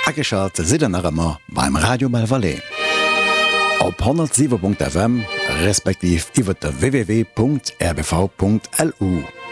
Ägeschalt Sidennerëmmer beim Radio Belvalais. Op 107.fm respektiv iwwer der www.rbv.lu.